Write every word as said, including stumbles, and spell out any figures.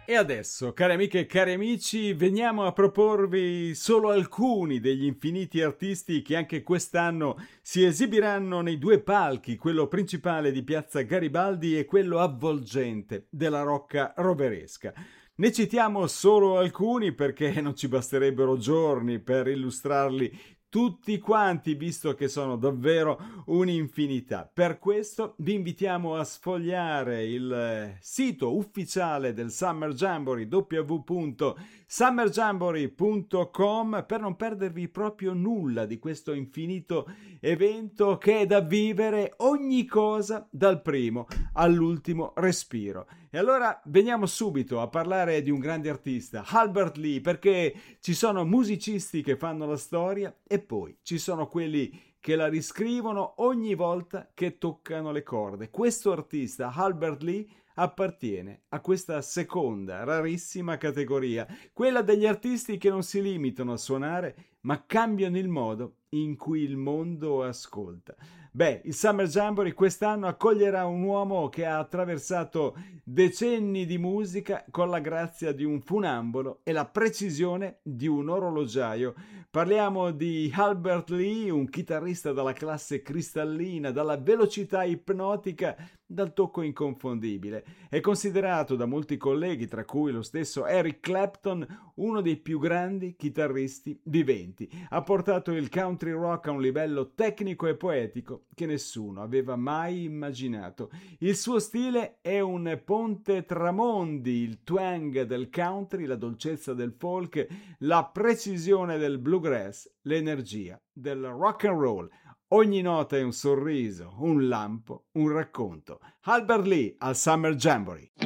E adesso, cari amiche e cari amici, veniamo a proporvi solo alcuni degli infiniti artisti che anche quest'anno si esibiranno nei due palchi, quello principale di Piazza Garibaldi e quello avvolgente della Rocca Roveresca. Ne citiamo solo alcuni perché non ci basterebbero giorni per illustrarli tutti quanti, visto che sono davvero un'infinità. Per questo vi invitiamo a sfogliare il eh, sito ufficiale del Summer Jamboree, w w w punto summer jamboree punto com, per non perdervi proprio nulla di questo infinito evento che è da vivere ogni cosa dal primo all'ultimo respiro. E allora veniamo subito a parlare di un grande artista, Albert Lee, perché ci sono musicisti che fanno la storia e poi ci sono quelli che la riscrivono ogni volta che toccano le corde. Questo artista, Albert Lee, appartiene a questa seconda, rarissima categoria, quella degli artisti che non si limitano a suonare, ma cambiano il modo in cui il mondo ascolta. Beh, il Summer Jamboree quest'anno accoglierà un uomo che ha attraversato decenni di musica con la grazia di un funambolo e la precisione di un orologiaio. Parliamo di Albert Lee, un chitarrista dalla classe cristallina, dalla velocità ipnotica, dal tocco inconfondibile. È considerato da molti colleghi, tra cui lo stesso Eric Clapton, uno dei più grandi chitarristi viventi. Ha portato il country rock a un livello tecnico e poetico che nessuno aveva mai immaginato. Il suo stile è un ponte tra mondi, il twang del country, la dolcezza del folk, la precisione del bluegrass, l'energia del rock and roll. Ogni nota è un sorriso, un lampo, un racconto. Albert Lee al Summer Jamboree.